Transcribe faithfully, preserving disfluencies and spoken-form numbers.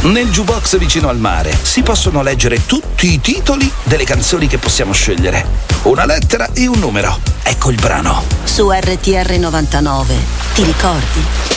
Nel jukebox vicino al mare si possono leggere tutti i titoli delle canzoni che possiamo scegliere. Una lettera e un numero. Ecco il brano. Su R T R novantanove. Ti ricordi?